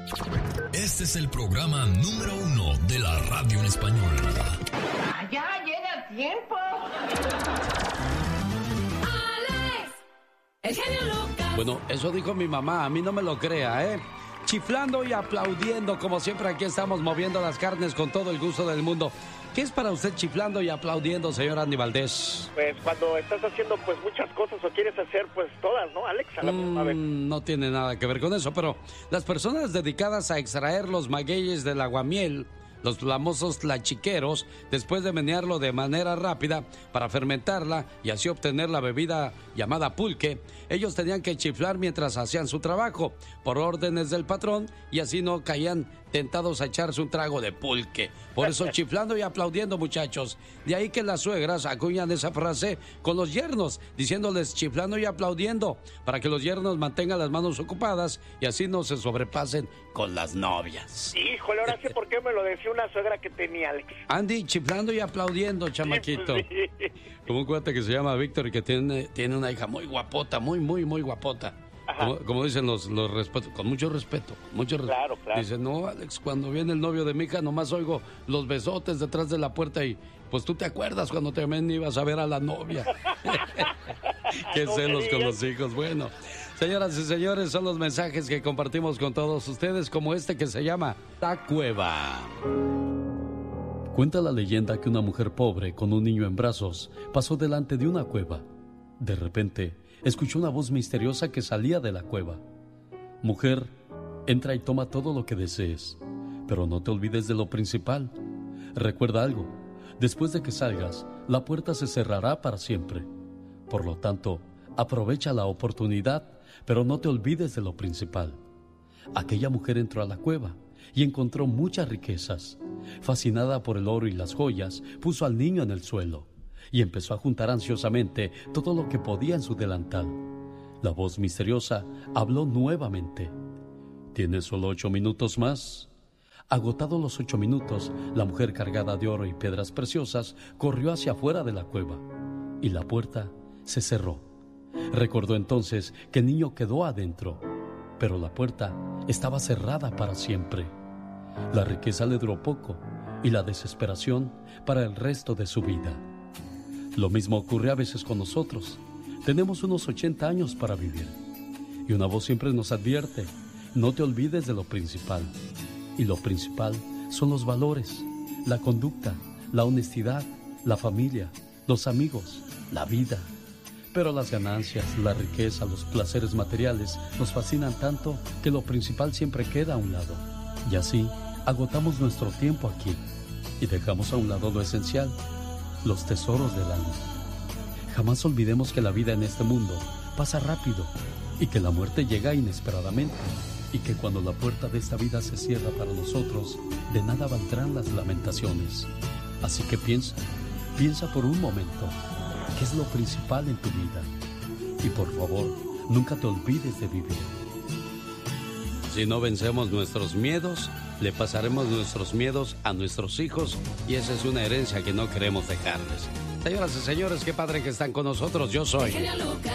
Este es el programa número 1 de la radio en español. ¡Ya llega el tiempo! ¡Alex! ¡El genio Lucas! Bueno, eso dijo mi mamá, a mí no me lo crea, ¿eh? Chiflando y aplaudiendo, como siempre aquí estamos moviendo las carnes con todo el gusto del mundo. ¿Qué es para usted chiflando y aplaudiendo, señor Andy Valdés? Pues cuando estás haciendo pues muchas cosas o quieres hacer pues todas, ¿no, Alex? A la misma vez. No tiene nada que ver con eso, pero las personas dedicadas a extraer los magueyes del aguamiel, los famosos tlachiqueros, después de menearlo de manera rápida para fermentarla y así obtener la bebida llamada pulque, ellos tenían que chiflar mientras hacían su trabajo, por órdenes del patrón, y así no caían tentados a echarse un trago de pulque. Por eso chiflando y aplaudiendo, muchachos. De ahí que las suegras acuñan esa frase con los yernos, diciéndoles chiflando y aplaudiendo, para que los yernos mantengan las manos ocupadas y así no se sobrepasen con las novias. Híjole, ahora sé por qué me lo decía una suegra que tenía, Alex. Andy, chiflando y aplaudiendo, chamaquito. Sí, pues, sí. Como un cuate que se llama Víctor y que tiene una hija muy guapota, muy guapota. Como dicen los respetos, con mucho respeto. Claro. Dice, no, Alex, cuando viene el novio de mi hija, nomás oigo los besotes detrás de la puerta y pues tú te acuerdas cuando también ibas a ver a la novia. Qué celos con los hijos. Bueno, señoras y señores, son los mensajes que compartimos con todos ustedes, como este que se llama La Cueva. Cuenta la leyenda que una mujer pobre con un niño en brazos pasó delante de una cueva. De repente, escuchó una voz misteriosa que salía de la cueva. Mujer, entra y toma todo lo que desees, pero no te olvides de lo principal. Recuerda algo, después de que salgas, la puerta se cerrará para siempre. Por lo tanto, aprovecha la oportunidad, pero no te olvides de lo principal. Aquella mujer entró a la cueva y encontró muchas riquezas. Fascinada por el oro y las joyas, puso al niño en el suelo y empezó a juntar ansiosamente todo lo que podía en su delantal. La voz misteriosa habló nuevamente. ¿Tienes solo 8 minutos más? Agotados los 8 minutos, la mujer cargada de oro y piedras preciosas corrió hacia afuera de la cueva y la puerta se cerró. Recordó entonces que el niño quedó adentro, pero la puerta estaba cerrada para siempre. La riqueza le duró poco y la desesperación para el resto de su vida. Lo mismo ocurre a veces con nosotros. Tenemos unos 80 años para vivir y una voz siempre nos advierte: no te olvides de lo principal. Y lo principal son los valores, la conducta, la honestidad, la familia, los amigos, la vida. Pero las ganancias, la riqueza, los placeres materiales nos fascinan tanto que lo principal siempre queda a un lado. Y así agotamos nuestro tiempo aquí y dejamos a un lado lo esencial, los tesoros del alma. Jamás olvidemos que la vida en este mundo pasa rápido y que la muerte llega inesperadamente y que cuando la puerta de esta vida se cierra para nosotros, de nada valdrán las lamentaciones. Así que piensa por un momento, ¿qué es lo principal en tu vida? Y por favor, nunca te olvides de vivir. Si no vencemos nuestros miedos, le pasaremos nuestros miedos a nuestros hijos y esa es una herencia que no queremos dejarles. Señoras y señores, qué padre que están con nosotros. Yo soy El genio Lucas.